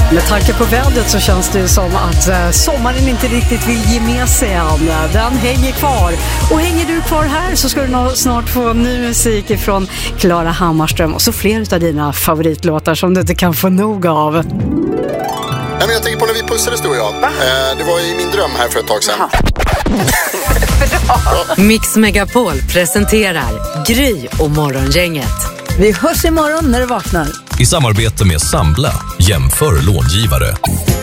Med tanke på vädret så känns det som att sommaren inte riktigt vill ge med sig än. Den hänger kvar. Och hänger du kvar här så ska du nog snart få ny musik från Klara Hammarström. Och så fler av dina favoritlåtar som du inte kan få nog av. Nej, men jag tänker på när vi pussades, du och jag. Det var i min dröm här för ett tag sedan. Mix Megapol presenterar Gry och Morgongänget. Vi hörs imorgon när du vaknar. I samarbete med Sambla, jämför långivare.